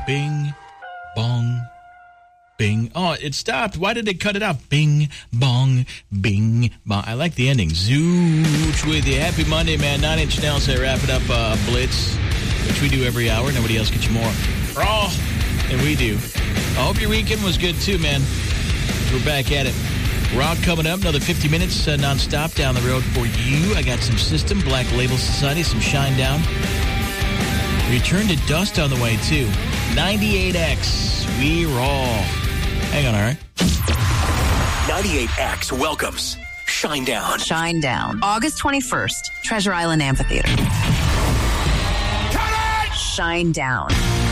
Bing, bong, bing. Oh, it stopped. Why did it cut it out? Bing, bong, bing, bong. I like the ending. Zooch with you. Happy Monday, man. 9 Inch Nails. They wrap it up Blitz, which we do every hour. Nobody else gets you more. Raw. And we do. I hope your weekend was good, too, man. We're back at it. Raw coming up. Another 50 minutes nonstop down the road for you. I got some System, Black Label Society, some Shinedown. Return to Dust on the way, too. 98X. We raw. Hang on, all right? 98X welcomes Shinedown. Shinedown. August 21st, Treasure Island Amphitheater. Shinedown.